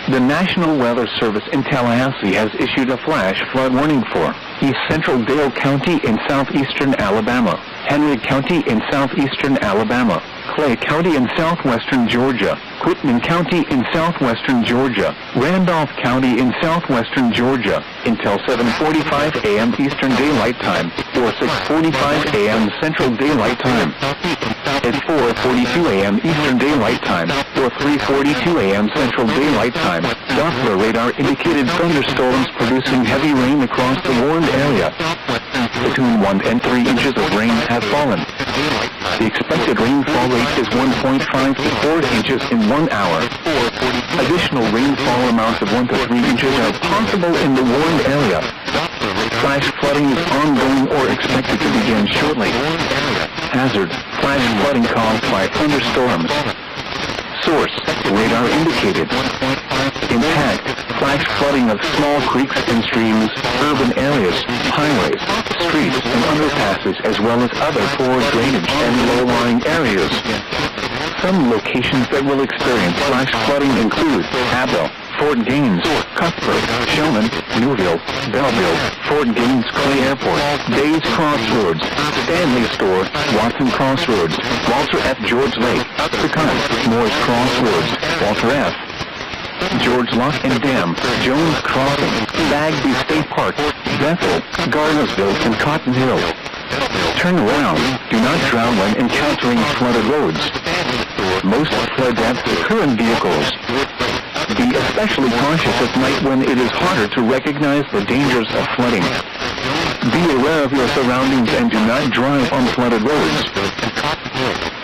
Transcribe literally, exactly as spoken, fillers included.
The National Weather Service in Tallahassee has issued a flash flood warning for East Central Dale County in southeastern Alabama, Henry County in southeastern Alabama, Clay County in southwestern Georgia, Quitman County in southwestern Georgia, Randolph County in southwestern Georgia, until seven forty-five a m Eastern Daylight Time, or six forty-five a m Central Daylight Time. At four forty-two a m Eastern Daylight Time, or three forty-two a m Central Daylight Time, Doppler radar indicated thunderstorms producing heavy rain across the warned area. Between one and three inches of rain have fallen. The expected rainfall rate is one point five to four inches in one hour. Additional rainfall amounts of one to three inches are possible in the warned area. Flash flooding is ongoing or expected to begin shortly. Hazard: flash flooding caused by thunderstorms. Source: radar indicated. Impact: flash flooding of small creeks and streams, urban areas, highways, streets and underpasses, as well as other poor drainage and low-lying areas. Some locations that will experience flash flooding include Abel, Fort Gaines, Cuthbert, Shellman, Newville, Belleville, Fort Gaines Clay Airport, Bays Crossroads, Stanley Store, Watson Crossroads, Walter F. George Lake, Pecan, Moore's Crossroads, Walter F. George Lock and Dam, Jones Crossing, Bagby State Park, Bethel, Garnersville, and Cotton Hill. Turn around. Do not drown when encountering flooded roads. Most flood deaths occur in vehicles. Be especially cautious at night when it is harder to recognize the dangers of flooding. Be aware of your surroundings and do not drive on flooded roads.